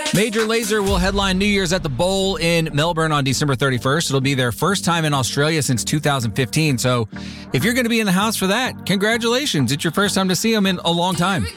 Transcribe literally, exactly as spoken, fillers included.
Major Lazer will headline New Year's at the Bowl in Melbourne on December thirty-first. It'll be their first time in Australia since two thousand fifteen. So if you're going to be in the house for that, congratulations. It's your first time to see them in a long time.